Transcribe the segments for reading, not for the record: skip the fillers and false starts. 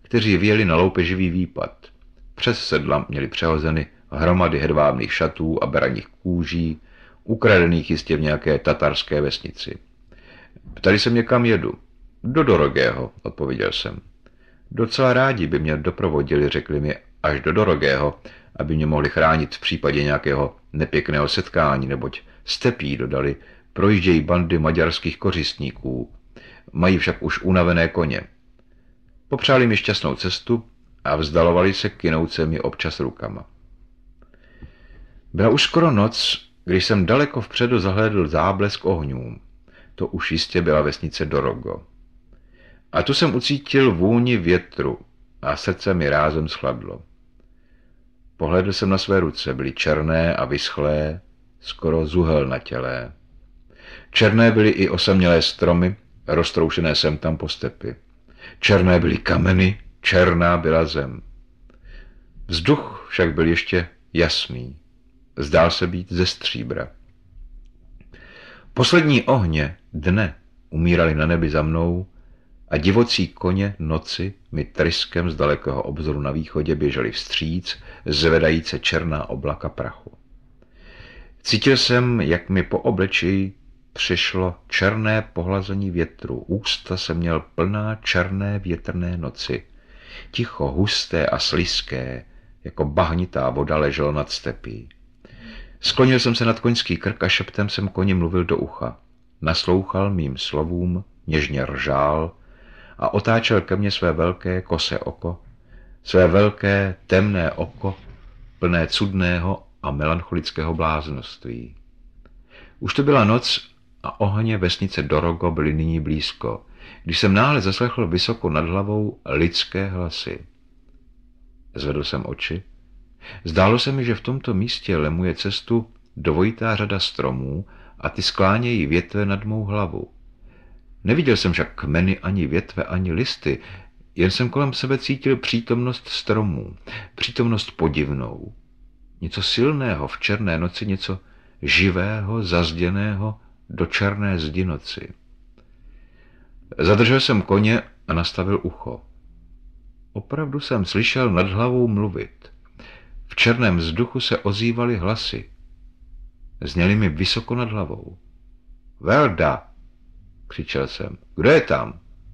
kteří vyjeli na loupeživý výpad. Přes sedla měli přehozeny hromady hedvábných šatů a beraních kůží, ukradených jistě v nějaké tatarské vesnici. Ptali se mě, kam jedu. Do Dorogého, odpověděl jsem. Docela rádi by mě doprovodili, řekli mi, až do Dorogého, aby mě mohli chránit v případě nějakého nepěkného setkání, neboť stepí, dodali, projíždějí bandy maďarských kořistníků. Mají však už unavené koně. Popřáli mi šťastnou cestu a vzdalovali se kynouce mi občas rukama. Byla už skoro noc, když jsem daleko vpředu zahlédl záblesk ohňů. To už jistě byla vesnice Dorogo. A tu jsem ucítil vůni větru a srdce mi rázem schladlo. Pohlédl jsem na své ruce, byly černé a vyschlé, skoro zuhelnatělé. Černé byly i osamělé stromy, roztroušené sem tam po stepi. Černé byly kameny, černá byla zem. Vzduch však byl ještě jasný. Zdál se být ze stříbra. Poslední ohně dne umírali na nebi za mnou a divocí koně noci mi tryskem z dalekého obzoru na východě běželi vstříc, zvedajíce černá oblaka prachu. Cítil jsem, jak mi po obličeji přišlo černé pohlazení větru. Ústa jsem měl plná černé větrné noci. Ticho, husté a slizké, jako bahnitá voda leželo nad stepí. Sklonil jsem se nad koňský krk a šeptem jsem koni mluvil do ucha. Naslouchal mým slovům, něžně ržál a otáčel ke mně své velké kosé oko, své velké temné oko, plné cudného a melancholického bláznoství. Už to byla noc a ohně vesnice Dorogo byly nyní blízko, když jsem náhle zaslechl vysoko nad hlavou lidské hlasy. Zvedl jsem oči. Zdálo se mi, že v tomto místě lemuje cestu dvojitá řada stromů a ty sklánějí větve nad mou hlavu. Neviděl jsem však kmeny ani větve, ani listy, jen jsem kolem sebe cítil přítomnost stromů, přítomnost podivnou. Něco silného v černé noci, něco živého, zazděného do černé zdi noci. Zadržel jsem koně a nastavil ucho. Opravdu jsem slyšel nad hlavou mluvit. V černém vzduchu se ozývaly hlasy. Zněly mi vysoko nad hlavou. Velda, křičel jsem. Kdo je tam?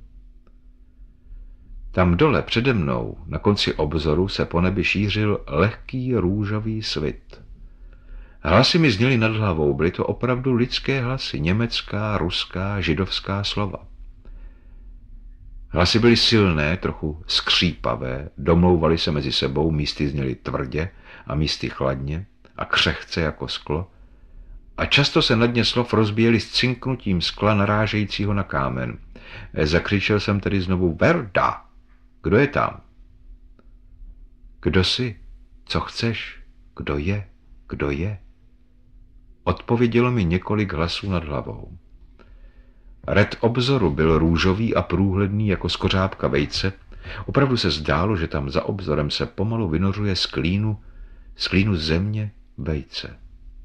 Tam dole přede mnou, na konci obzoru, se po nebi šířil lehký růžový svit. Hlasy mi zněly nad hlavou, byly to opravdu lidské hlasy, německá, ruská, židovská slova. Hlasy byly silné, trochu skřípavé, domlouvaly se mezi sebou, místy zněly tvrdě a místy chladně a křehce jako sklo, a často se na dně slov rozbíjely s cinknutím skla narážejícího na kámen. Zakřičel jsem tedy znovu Verda. Kdo je tam? Kdo jsi? Co chceš? Kdo je? Kdo je? Odpovědělo mi několik hlasů nad hlavou. Red obzoru byl růžový a průhledný jako skořápka vejce. Opravdu se zdálo, že tam za obzorem se pomalu vynořuje z klínu země vejce.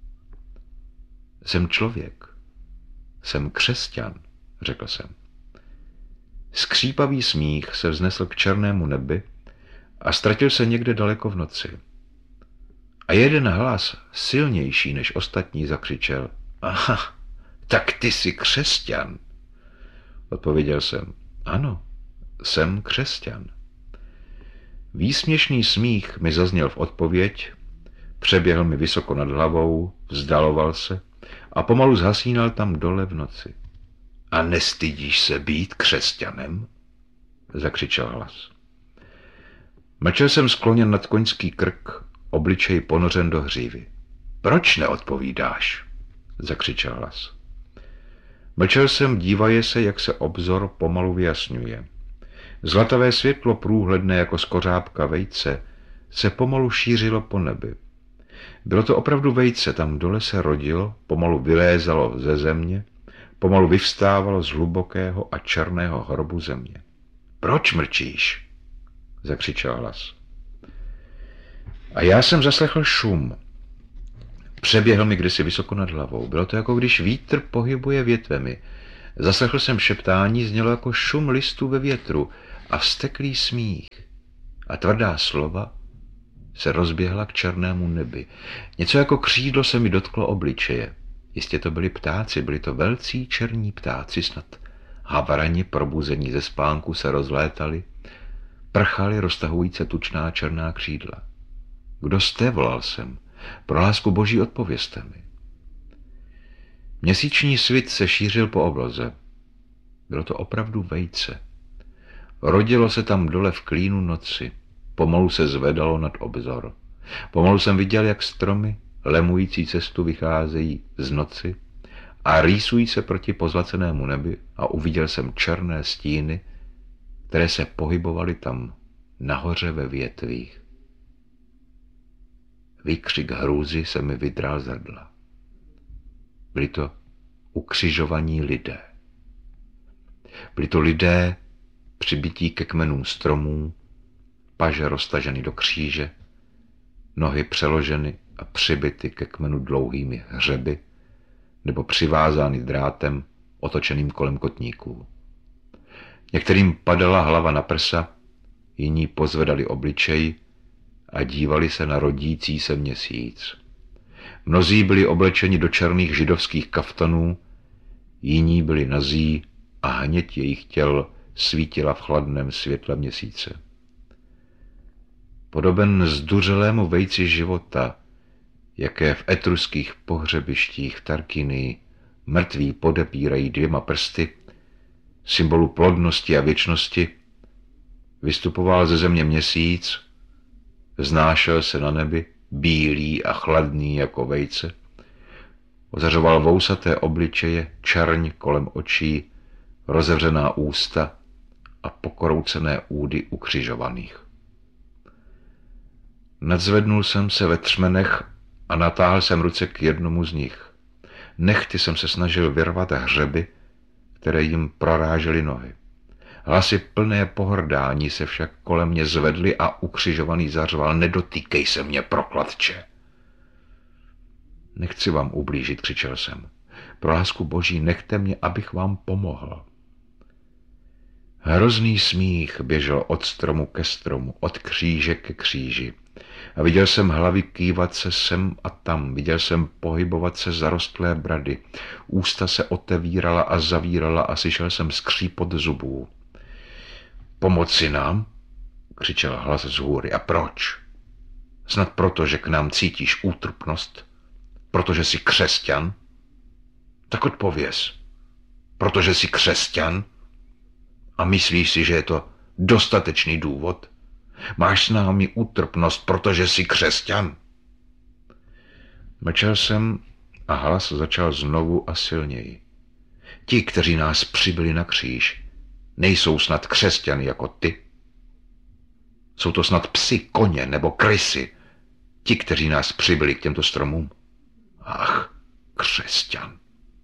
Jsem člověk. Jsem křesťan, řekl jsem. Skřípavý smích se vznesl k černému nebi a ztratil se někde daleko v noci. A jeden hlas, silnější než ostatní, zakřičel. Aha, tak ty jsi křesťan. Odpověděl jsem. Ano, jsem křesťan. Výsměšný smích mi zazněl v odpověď, přeběhl mi vysoko nad hlavou, vzdaloval se a pomalu zhasínal tam dole v noci. A nestydíš se být křesťanem? Zakřičel hlas. Mlčel jsem skloněn nad koňský krk, obličej ponořen do hřívy. Proč neodpovídáš? Zakřičel hlas. Mlčel jsem, dívaje se, jak se obzor pomalu vyjasňuje. Zlatavé světlo, průhledné jako skořápka vejce, se pomalu šířilo po nebi. Bylo to opravdu vejce, tam dole se rodilo, pomalu vylézalo ze země, pomalu vyvstávalo z hlubokého a černého hrobu země. Proč mlčíš? Zakřičel hlas. A já jsem zaslechl šum. Přeběhl mi kdysi vysoko nad hlavou. Bylo to, jako když vítr pohybuje větvemi. Zaslechl jsem šeptání, znělo jako šum listů ve větru a vzteklý smích a tvrdá slova se rozběhla k černému nebi. Něco jako křídlo se mi dotklo obličeje. Jistě to byli ptáci, byli to velcí černí ptáci, snad havrani probuzení ze spánku se rozlétali, prchali roztahující tučná černá křídla. Kdo jste, volal jsem, pro lásku boží odpovězte mi. Měsíční svit se šířil po obloze. Bylo to opravdu vejce. Rodilo se tam dole v klínu noci. Pomalu se zvedalo nad obzor. Pomalu jsem viděl, jak stromy, lemující cestu, vycházejí z noci a rýsují se proti pozlacenému nebi a uviděl jsem černé stíny, které se pohybovaly tam nahoře ve větvích. Výkřik hrůzy se mi vydral z hrdla. Byli to ukřižovaní lidé. Byli to lidé přibití ke kmenům stromů, paže roztaženy do kříže, nohy přeloženy a přibity ke kmenu dlouhými hřeby nebo přivázány drátem otočeným kolem kotníků. Některým padala hlava na prsa, jiní pozvedali obličej a dívali se na rodící se měsíc. Mnozí byli oblečeni do černých židovských kaftanů, jiní byli nazí a hněď jejich těl svítila v chladném světle měsíce. Podoben zduřelému vejci života, jaké v etruských pohřebištích v Tarquinii mrtví podepírají dvěma prsty, symbolu plodnosti a věčnosti, vystupoval ze země měsíc, vznášel se na nebi, bílý a chladný jako vejce, ozařoval vousaté obličeje, čerň kolem očí, rozevřená ústa a pokoroucené údy ukřižovaných. Nadzvednul jsem se ve třmenech a natáhl jsem ruce k jednomu z nich. Nechty jsem se snažil vyrvat hřeby, které jim prorážely nohy. Hlasy plné pohrdání se však kolem mě zvedly a ukřižovaný zařval: nedotýkej se mě, prokletče! Nechci vám ublížit, křičel jsem. Pro lásku boží nechte mě, abych vám pomohl. Hrozný smích běžel od stromu ke stromu, od kříže ke kříži. A viděl jsem hlavy kývat se sem a tam, viděl jsem pohybovat se zarostlé brady. Ústa se otevírala a zavírala a slyšel jsem skřípot zubů. Pomoci nám? Křičel hlas z hůry. A proč? Snad proto, že k nám cítíš útrpnost? Protože jsi křesťan? Tak odpověz. Protože jsi křesťan? A myslíš si, že je to dostatečný důvod? Máš s námi útrpnost, protože jsi křesťan? Mlčel jsem a hlas začal znovu a silněji. Ti, kteří nás přibyli na kříž, nejsou snad křesťany jako ty? Jsou to snad psi, koně nebo krysy, ti, kteří nás přibyli k těmto stromům? Ach, křesťan.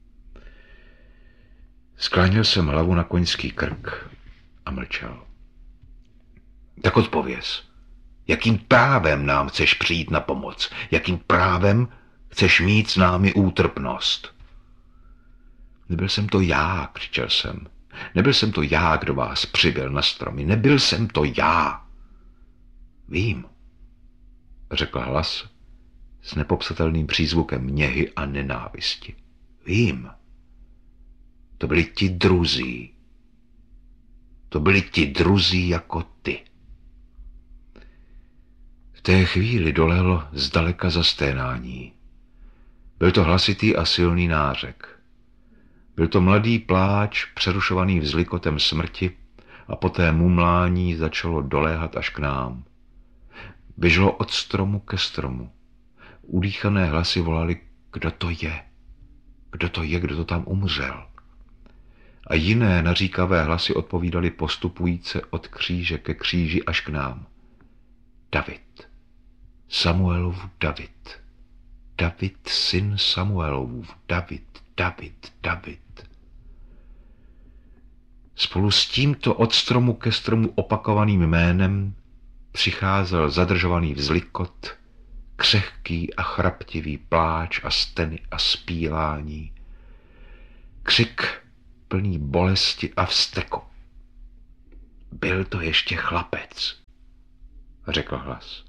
Sklánil jsem hlavu na koňský krk a mlčel. Tak odpověz. Jakým právem nám chceš přijít na pomoc? Jakým právem chceš mít s námi útrpnost? Nebyl jsem to já, křičel jsem. Nebyl jsem to já, kdo vás přibyl na stromy. Nebyl jsem to já. Vím, řekl hlas s nepopsatelným přízvukem něhy a nenávisti. Vím. To byli ti druzí. To byli ti druzí jako ty. V té chvíli dolehlo zdaleka zasténání. Byl to hlasitý a silný nářek. Byl to mladý pláč, přerušovaný vzlikotem smrti, a poté mumlání začalo doléhat až k nám. Běželo od stromu ke stromu. Udýchané hlasy volali: kdo to je? Kdo to je, kdo to tam umřel? A jiné naříkavé hlasy odpovídaly postupujíce od kříže ke kříži až k nám. David. Samuelův David. David, syn Samuelův. David, David, David. Spolu s tímto od stromu ke stromu opakovaným jménem přicházel zadržovaný vzlikot, křehký a chraptivý pláč a steny a zpívání. Křik plný bolesti a vzteku. Byl to ještě chlapec, řekl hlas.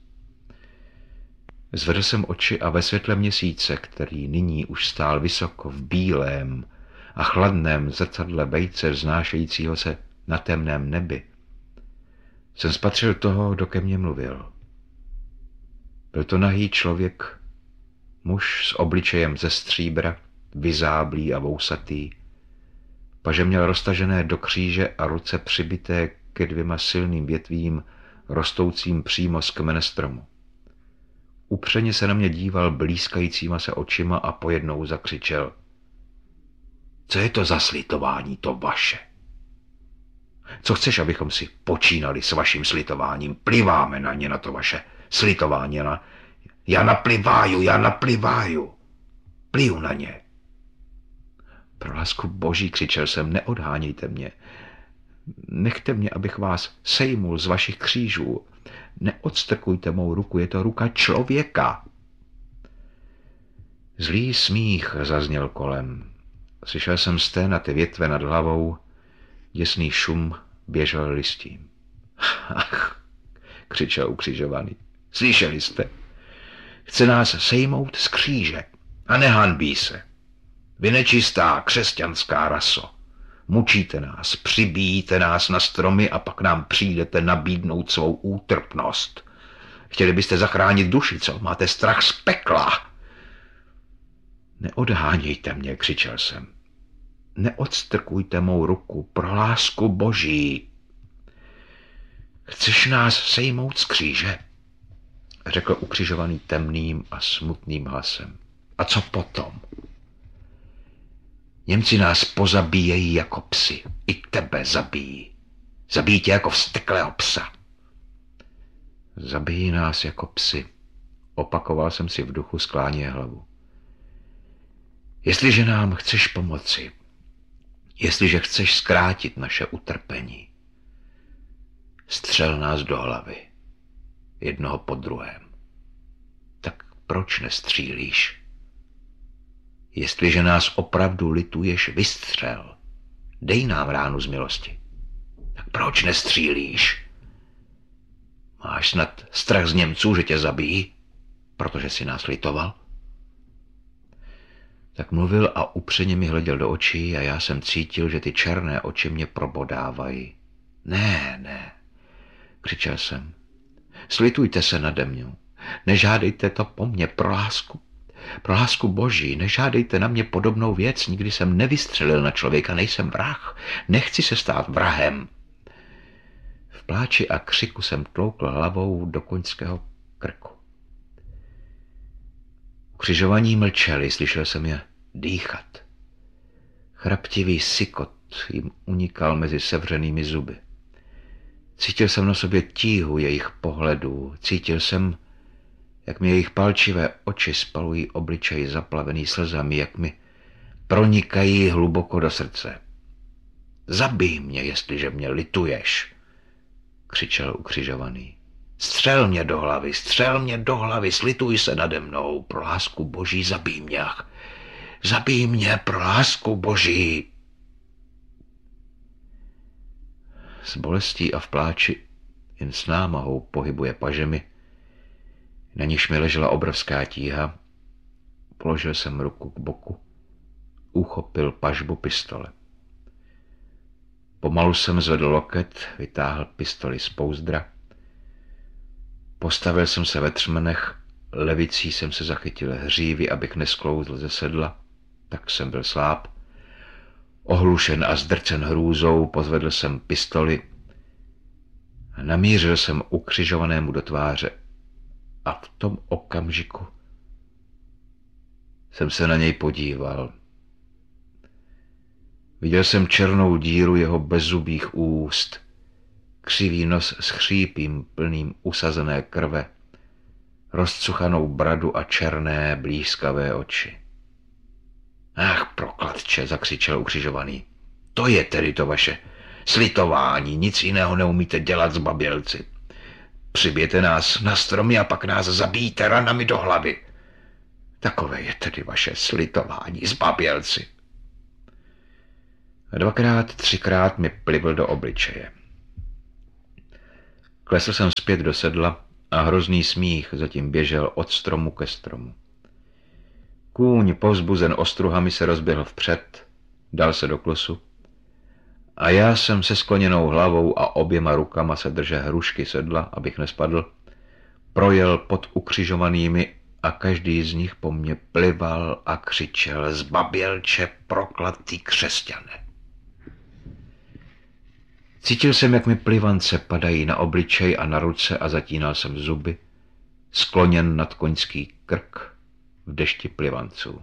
Zvedl jsem oči a ve světle měsíce, který nyní už stál vysoko v bílém a chladném zrcadle vejce vznášejícího se na temném nebi, jsem spatřil toho, kdo ke mně mluvil. Byl to nahý člověk, muž s obličejem ze stříbra, vyzáblý a vousatý, paže měl roztažené do kříže a ruce přibité ke 2 silným větvím, rostoucím přímo z kmene stromu. Upřeně se na mě díval blýskajícíma se očima a pojednou zakřičel. Co je to za slitování, to vaše? Co chceš, abychom si počínali s vaším slitováním? Pliváme na ně, na to vaše slitování. Já napliváju. Pliju na ně. Pro lásku boží, křičel jsem, neodhánějte mě. Nechte mě, abych vás sejmul z vašich křížů. Neodstrkujte mou ruku, je to ruka člověka. Zlý smích zazněl kolem. Slyšel jsem sténat větve nad hlavou, děsný šum běžel listím. Ach, křičel ukřižovaný. Slyšeli jste? Chce nás sejmout z kříže a nehanbí se. Vy nečistá křesťanská raso. Mučíte nás, přibíjíte nás na stromy a pak nám přijdete nabídnout svou útrpnost. Chtěli byste zachránit duši, co? Máte strach z pekla. Neodhánějte mě, křičel jsem. Neodstrkujte mou ruku, pro lásku boží. Chceš nás sejmout z kříže? Řekl ukřižovaný temným a smutným hlasem. A co potom? Němci nás pozabíjejí jako psy. I tebe zabijí. Zabijí tě jako vzteklého psa. Zabijí nás jako psy. Opakoval jsem si v duchu, skláněje hlavu. Jestliže nám chceš pomoci, jestliže chceš zkrátit naše utrpení, střel nás do hlavy. Jednoho po druhém. Tak proč nestřílíš? Jestliže nás opravdu lituješ, vystřel. Dej nám ránu z milosti. Tak proč nestřílíš? Máš snad strach z Němců, že tě zabijí, protože si nás litoval? Tak mluvil a upřeně mi hleděl do očí a já jsem cítil, že ty černé oči mě probodávají. Ne, křičel jsem. Slitujte se nade mnou. Nežádejte to po mně, pro lásku boží, nežádejte na mě podobnou věc, nikdy jsem nevystřelil na člověka, nejsem vrah, nechci se stát vrahem. V pláči a křiku jsem tloukl hlavou do koňského krku. Ukřižovaní mlčeli, slyšel jsem je dýchat. Chraptivý sykot jim unikal mezi sevřenými zuby. Cítil jsem na sobě tíhu jejich pohledů, cítil jsem, jak mi jejich palčivé oči spalují obličej zaplavený slzami, jak mi pronikají hluboko do srdce. Zabij mě, jestliže mě lituješ, křičel ukřižovaný. Střel mě do hlavy, slituj se nade mnou, pro lásku boží, zabij mě, pro lásku boží. S bolestí a v pláči jen s námahou pohybuje pažemi, na níž mi ležela obrovská tíha. Položil jsem ruku k boku, uchopil pažbu pistole. Pomalu jsem zvedl loket, vytáhl pistoli z pouzdra. Postavil jsem se ve třmenech, levicí jsem se zachytil hřívy, abych nesklouzl ze sedla, tak jsem byl sláb. Ohlušen a zdrcen hrůzou pozvedl jsem pistoli a namířil jsem ukřižovanému do tváře. A v tom okamžiku jsem se na něj podíval. Viděl jsem černou díru jeho bezzubých úst, křivý nos s chřípím plným usazené krve, rozcuchanou bradu a černé blízkavé oči. Ach, prokladče, zakřičel ukřižovaný. To je tedy to vaše slitování, nic jiného neumíte dělat, zbabělci. Přibijete nás na stromy a pak nás zabíjíte ranami do hlavy. Takové je tedy vaše slitování, zbabělci. A 2krát, 3krát mi plivl do obličeje. Klesl jsem zpět do sedla a hrozný smích zatím běžel od stromu ke stromu. Kůň, povzbuzen ostruhami, se rozběhl vpřed, dal se do klosu a já jsem se skloněnou hlavou a oběma rukama se drže hrušky sedla, abych nespadl, projel pod ukřižovanými a každý z nich po mně plival a křičel: zbabělče, prokletý křesťane. Cítil jsem, jak mi plivance padají na obličej a na ruce a zatínal jsem zuby, skloněn nad koňský krk v dešti plivanců.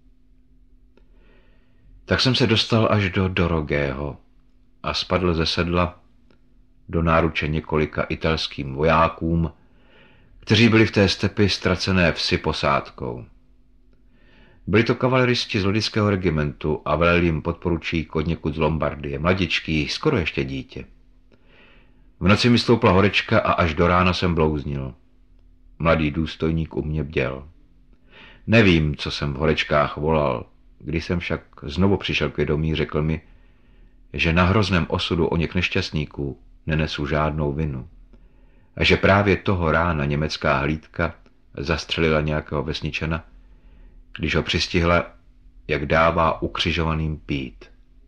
Tak jsem se dostal až do Dorogého a spadl ze sedla do náruče několika italským vojákům, kteří byli v té stepi ztracené vsi posádkou. Byli to kavaleristi z lodyského regimentu a velel jim podporučík od někud z Lombardie, mladičký, skoro ještě dítě. V noci mi stoupla horečka a až do rána jsem blouznil. Mladý důstojník u mě bděl. Nevím, co jsem v horečkách volal. Když jsem však znovu přišel k vědomí, řekl mi, že na hrozném osudu oněch nešťastníků nenesu žádnou vinu a že právě toho rána německá hlídka zastřelila nějakého vesničana, když ho přistihla, jak dává ukřižovaným pít.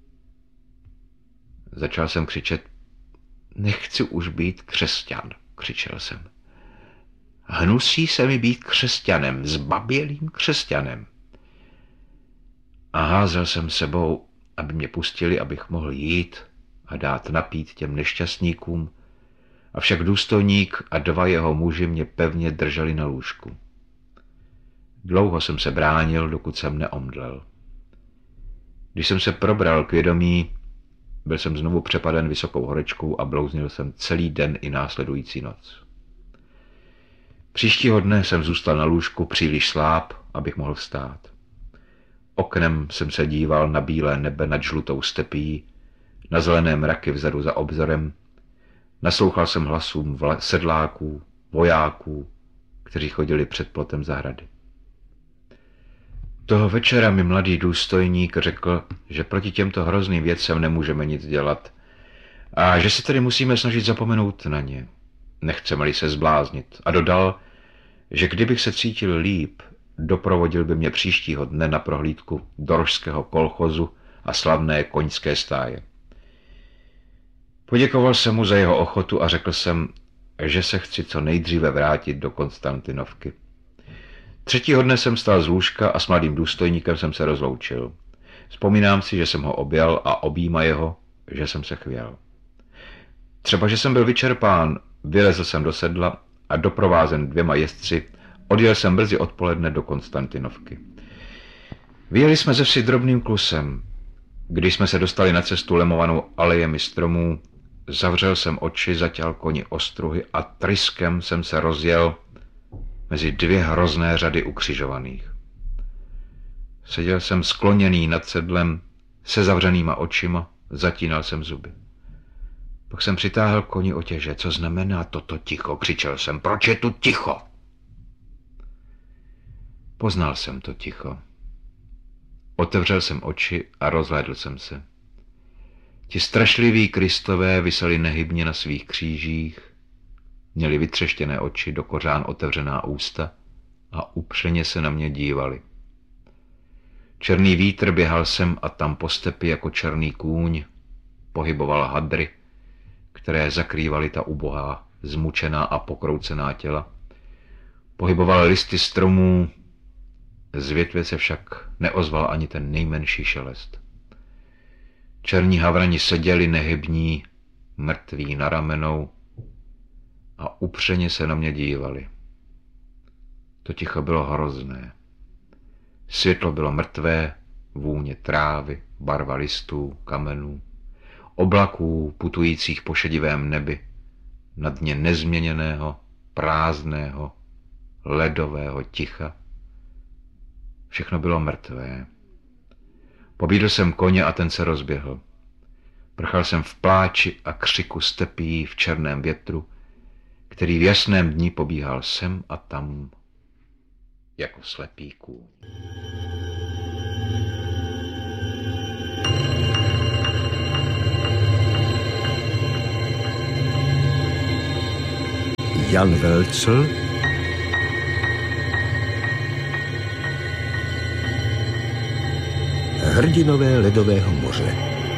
Začal jsem křičet: nechci už být křesťan, křičel jsem. Hnusí se mi být křesťanem, zbabělým křesťanem. A házel jsem sebou, aby mě pustili, abych mohl jít a dát napít těm nešťastníkům, avšak důstojník a dva jeho muži mě pevně drželi na lůžku. Dlouho jsem se bránil, dokud jsem neomdlel. Když jsem se probral k vědomí, byl jsem znovu přepaden vysokou horečkou a blouznil jsem celý den i následující noc. Příštího dne jsem zůstal na lůžku příliš sláb, abych mohl vstát. Oknem jsem se díval na bílé nebe nad žlutou stepí, na zelené mraky vzadu za obzorem, naslouchal jsem hlasům sedláků, vojáků, kteří chodili před plotem zahrady. Toho večera mi mladý důstojník řekl, že proti těmto hrozným věcem nemůžeme nic dělat a že se tedy musíme snažit zapomenout na ně, nechceme-li se zbláznit, a dodal, že kdybych se cítil líp, doprovodil by mě příštího dne na prohlídku Dorožského kolchozu a slavné koňské stáje. Poděkoval jsem mu za jeho ochotu a řekl jsem, že se chci co nejdříve vrátit do Konstantinovky. Třetího dne jsem stál z lůžka a s mladým důstojníkem jsem se rozloučil. Vzpomínám si, že jsem ho objal a objíma jeho, že jsem se chvěl. Třeba, že jsem byl vyčerpán, vylezl jsem do sedla a doprovázen 2 jezdci odjel jsem brzy odpoledne do Konstantinovky. Vyjeli jsme ze vsi drobným klusem. Když jsme se dostali na cestu lemovanou alejemi stromů, zavřel jsem oči, zaťal koni ostruhy a tryskem jsem se rozjel mezi 2 hrozné řady ukřižovaných. Seděl jsem skloněný nad sedlem, se zavřenýma očima, zatínal jsem zuby. Pak jsem přitáhl koni otěže. Co znamená toto ticho? Křičel jsem. Proč je tu ticho? Poznal jsem to ticho. Otevřel jsem oči a rozhlédl jsem se. Ti strašliví Kristové viseli nehybně na svých křížích, měli vytřeštěné oči, do kořán otevřená ústa a upřeně se na mě dívali. Černý vítr běhal sem a tam po stepi jako černý kůň, pohyboval hadry, které zakrývaly ta ubohá, zmučená a pokroucená těla. Pohyboval listy stromů, z větve se však neozval ani ten nejmenší šelest. Černí havrani seděli nehybní, mrtví na ramenou a upřeně se na mě dívali. To ticho bylo hrozné. Světlo bylo mrtvé, vůně trávy, barva listů, kamenů, oblaků putujících po šedivém nebi, na dně nezměněného, prázdného, ledového ticha. Všechno bylo mrtvé. Pobídl jsem koně a ten se rozběhl. Prchal jsem v pláči a křiku stepí v černém větru, který v jasném dni pobíhal sem a tam jako slepý kůň. Jan Velcl, Hrdinové ledového moře.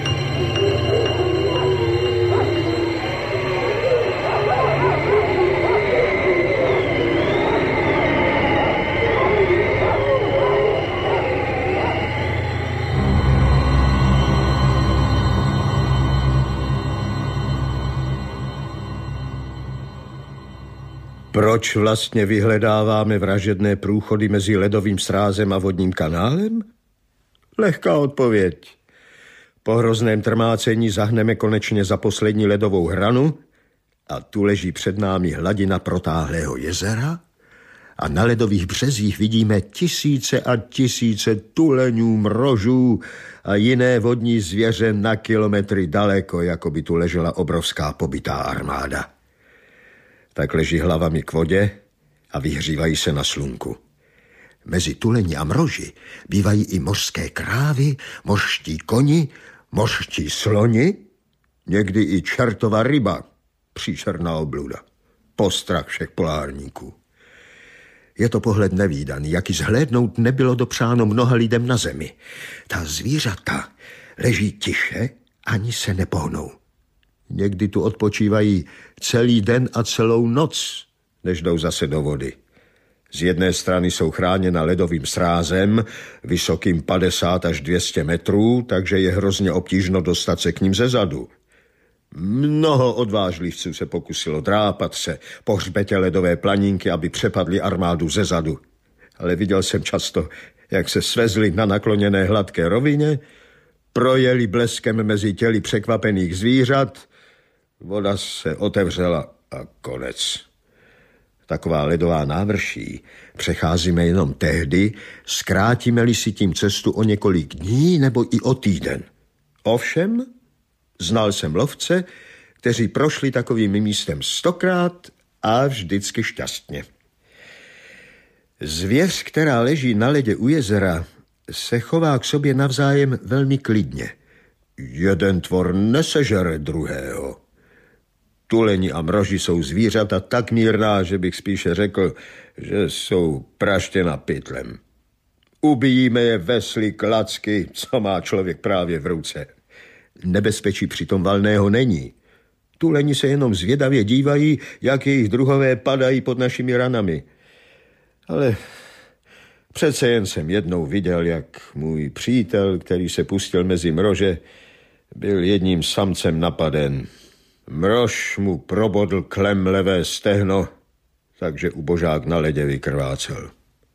Proč vlastně vyhledáváme vražedné průchody mezi ledovým srázem a vodním kanálem? Lehká odpověď. Po hrozném trmácení zahneme konečně za poslední ledovou hranu a tu leží před námi hladina protáhlého jezera a na ledových březích vidíme tisíce a tisíce tuleňů, mrožů a jiné vodní zvěře na kilometry daleko, jako by tu ležela obrovská pobytá armáda. Tak leží hlavami k vodě a vyhřívají se na slunku. Mezi tuleni a mroži bývají i mořské krávy, mořští koni, mořští sloni, někdy i čertova ryba, příšerná obluda, postrach všech polárníků. Je to pohled nevídaný, jaký zhlédnout nebylo dopřáno mnoha lidem na zemi. Ta zvířata leží tiše, ani se nepohnou. Někdy tu odpočívají celý den a celou noc, než jdou zase do vody. Z jedné strany jsou chráněna ledovým srázem, vysokým 50 až 200 metrů, takže je hrozně obtížno dostat se k ním zezadu. Mnoho odvážlivců se pokusilo drápat se po hřbetě ledové planínky, aby přepadli armádu zezadu. Ale viděl jsem často, jak se svezli na nakloněné hladké rovině, projeli bleskem mezi těly překvapených zvířat, voda se otevřela a konec. Taková ledová návrší přecházíme jenom tehdy, zkrátíme-li si tím cestu o několik dní nebo i o týden. Ovšem, znal jsem lovce, kteří prošli takovým místem 100krát a vždycky šťastně. Zvěř, která leží na ledě u jezera, se chová k sobě navzájem velmi klidně. Jeden tvor nesežere druhého. Tuleni a mroži jsou zvířata tak mírná, že bych spíše řekl, že jsou praštěna pytlem. Ubijíme je vesly, klacky, co má člověk právě v ruce. Nebezpečí přitom valného není. Tuleni se jenom zvědavě dívají, jak jejich druhové padají pod našimi ranami. Ale přece jen jsem jednou viděl, jak můj přítel, který se pustil mezi mrože, byl jedním samcem napaden. Mrož mu probodl klem levé stehno, takže ubožák na ledě vykrvácel.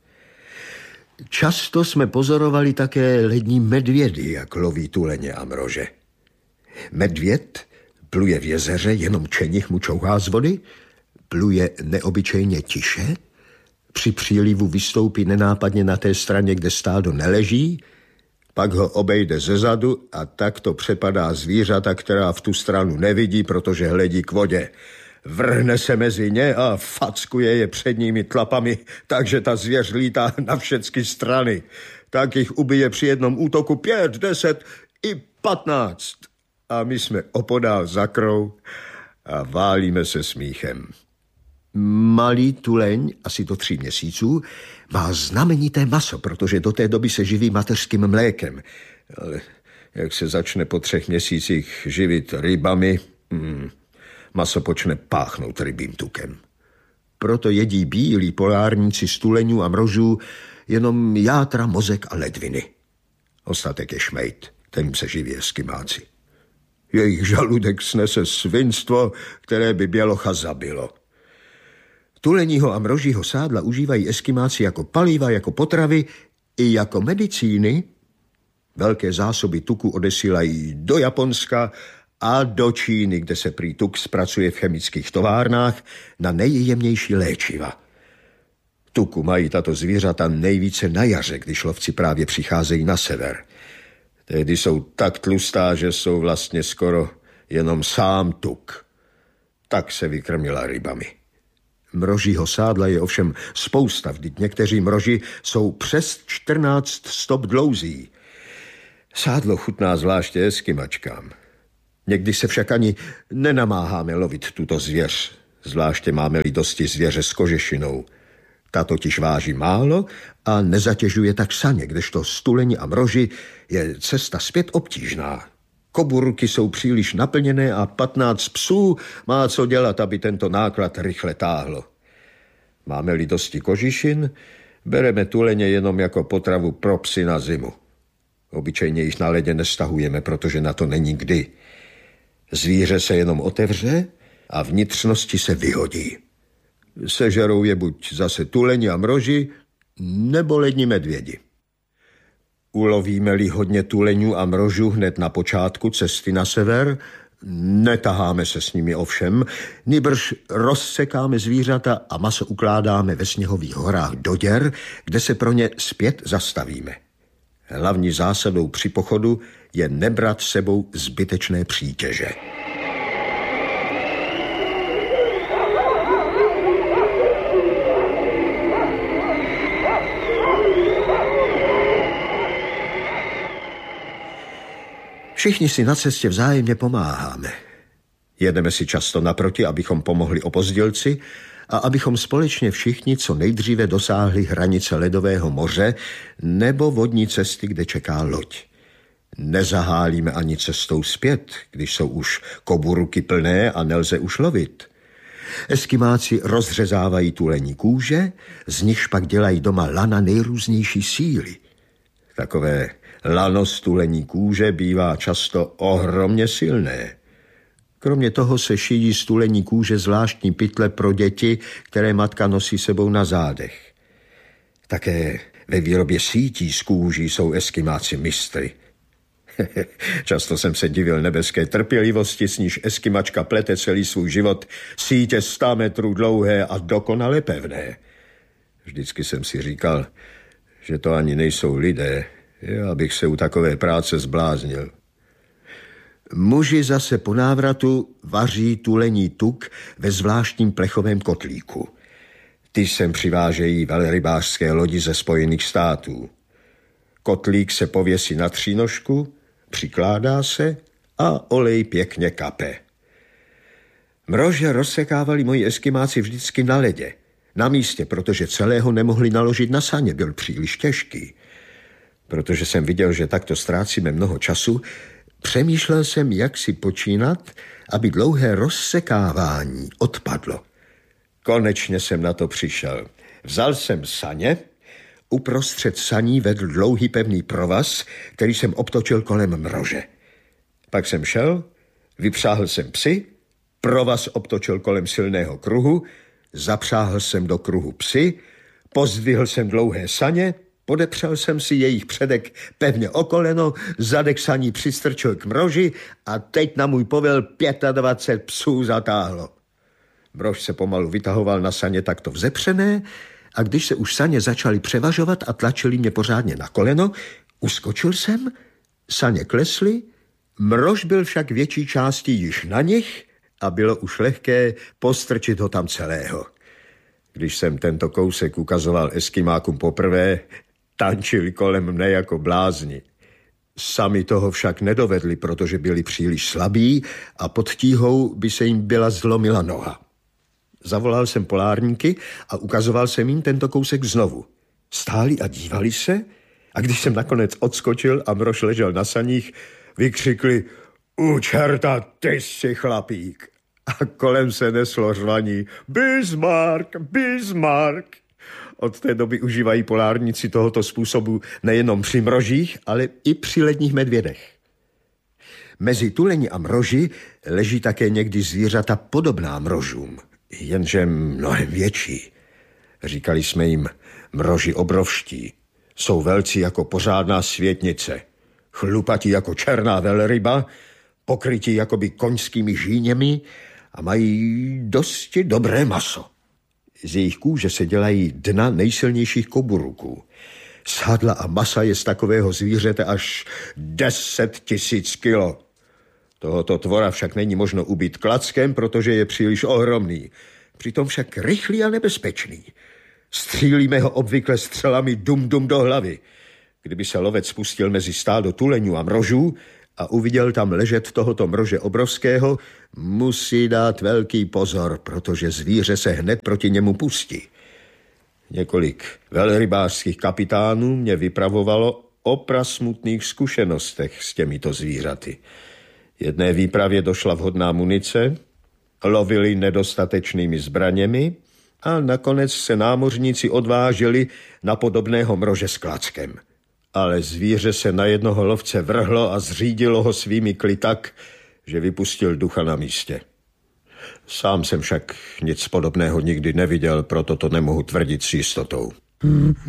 Často jsme pozorovali také lední medvědy, jak loví tuleně a mrože. Medvěd pluje v jezeře, jenom čenich mu čouhá z vody, pluje neobyčejně tiše, při přílivu vystoupí nenápadně na té straně, kde stádo neleží, pak ho obejde zezadu a tak to přepadá zvířata, která v tu stranu nevidí, protože hledí k vodě. Vrhne se mezi ně a fackuje je předními tlapami, takže ta zvěř lítá na všechny strany. Tak jich ubije při jednom útoku 5, 10 i 15. A my jsme opodál za krou a válíme se smíchem. Malý tuleň, asi do 3 měsíců, má znamenité maso, protože do té doby se živí mateřským mlékem. Ale jak se začne po 3 měsících živit rybami, maso počne páchnout rybím tukem. Proto jedí bílí polárníci z tuleňů a mrožů jenom játra, mozek a ledviny. Ostatek je šmejd, ten se živí eskimáci. Jejich žaludek snese svinstvo, které by bělocha zabilo. Tuleního a mrožího sádla užívají eskimáci jako paliva, jako potravy i jako medicíny. Velké zásoby tuku odesílají do Japonska a do Číny, kde se prý tuk zpracuje v chemických továrnách na nejjemnější léčiva. Tuku mají tato zvířata nejvíce na jaře, když lovci právě přicházejí na sever. Tehdy jsou tak tlustá, že jsou vlastně skoro jenom sám tuk. Tak se vykrmila rybami. Mrožího sádla je ovšem spousta, vždyť někteří mroži jsou přes 14 stop dlouzí. Sádlo chutná zvláště eskimačkám. Někdy se však ani nenamáháme lovit tuto zvěř. Zvláště máme-li dosti zvěře s kožešinou. Ta totiž váží málo a nezatěžuje tak saně, kdežto s tuleni a mroži je cesta zpět obtížná. Koburky jsou příliš naplněné a 15 psů má co dělat, aby tento náklad rychle táhlo. Máme-li dosti kožišin, bereme tuleně jenom jako potravu pro psy na zimu. Obyčejně jich na ledě nestahujeme, protože na to není kdy. Zvíře se jenom otevře a vnitřnosti se vyhodí. Sežerou je buď zase tuleni a mroži, nebo lední medvědi. Ulovíme-li hodně tuleňů a mrožů hned na počátku cesty na sever, netaháme se s nimi ovšem, nýbrž rozsekáme zvířata a maso ukládáme ve sněhových horách do děr, kde se pro ně zpět zastavíme. Hlavní zásadou při pochodu je nebrat s sebou zbytečné přítěže. Všichni si na cestě vzájemně pomáháme. Jedeme si často naproti, abychom pomohli opozdělci a abychom společně všichni co nejdříve dosáhli hranice ledového moře nebo vodní cesty, kde čeká loď. Nezahálíme ani cestou zpět, když jsou už koburuky plné a nelze už lovit. Eskimáci rozřezávají tulení kůže, z nichž pak dělají doma lana nejrůznější síly. Takové lano z tulení kůže bývá často ohromně silné. Kromě toho se šijí z tulení kůže zvláštní pytle pro děti, které matka nosí sebou na zádech. Také ve výrobě sítí z kůží jsou eskimáci mistry. Často jsem se divil nebeské trpělivosti, s níž eskimačka plete celý svůj život sítě 100 metrů dlouhé a dokonale pevné. Vždycky jsem si říkal, že to ani nejsou lidé. Já bych se u takové práce zbláznil. Muži zase po návratu vaří tulení tuk ve zvláštním plechovém kotlíku. Ty sem přivážejí velrybářské lodi ze Spojených států. Kotlík se pověsí na třínožku, přikládá se a olej pěkně kape. Mrože rozsekávali moji eskimáci vždycky na ledě, na místě, protože celého nemohli naložit na saně, byl příliš těžký. Protože jsem viděl, že takto ztrácíme mnoho času, přemýšlel jsem, jak si počínat, aby dlouhé rozsekávání odpadlo. Konečně jsem na to přišel. Vzal jsem saně, uprostřed saní vedl dlouhý pevný provaz, který jsem obtočil kolem mrože. Pak jsem šel, vypřáhl jsem psy, provaz obtočil kolem silného kruhu, zapřáhl jsem do kruhu psy, pozdvihl jsem dlouhé saně, podepřel jsem si jejich předek pevně o koleno, zadek saní přistrčil k mroži a teď na můj povel 25 psů zatáhlo. Mrož se pomalu vytahoval na saně takto vzepřené a když se už saně začaly převažovat a tlačili mě pořádně na koleno, uskočil jsem, saně klesly, mrož byl však větší částí již na nich a bylo už lehké postrčit ho tam celého. Když jsem tento kousek ukazoval eskimákům poprvé, tančili kolem mne jako blázni. Sami toho však nedovedli, protože byli příliš slabí a pod tíhou by se jim byla zlomila noha. Zavolal jsem polárníky a ukazoval jsem jim tento kousek znovu. Stáli a dívali se a když jsem nakonec odskočil a mrož ležel na saních, vykřikli: "U čerta, ty jsi chlapík!" A kolem se neslo řvaní: "Bismarck, Bismarck!" Od té doby užívají polárníci tohoto způsobu nejenom při mrožích, ale i při ledních medvědech. Mezi tuleni a mroži leží také někdy zvířata podobná mrožům, jenže mnohem větší. Říkali jsme jim mroži obrovští. Jsou velcí jako pořádná světnice, chlupatí jako černá velryba, pokrytí jakoby koňskými žíněmi a mají dosti dobré maso. Z jejich kůže se dělají dna nejsilnějších koburuků. Z hadla a masa je z takového zvířete až 10 000 kilo. Tohoto tvora však není možno ubít klackem, protože je příliš ohromný. Přitom však rychlý a nebezpečný. Střílíme ho obvykle střelami dum do hlavy. Kdyby se lovec spustil mezi stádo tuleňů a mrožů a uviděl tam ležet tohoto mrože obrovského, musí dát velký pozor, protože zvíře se hned proti němu pustí. Několik velrybářských kapitánů mě vypravovalo o prasmutných zkušenostech s těmito zvířaty. Jedné výpravě došla vhodná munice, lovili nedostatečnými zbraněmi a nakonec se námořníci odvážili na podobného mrože s klackem. Ale zvíře se na jednoho lovce vrhlo a zřídilo ho svými kly tak, že vypustil ducha na místě. Sám jsem však nic podobného nikdy neviděl, proto to nemohu tvrdit s jistotou.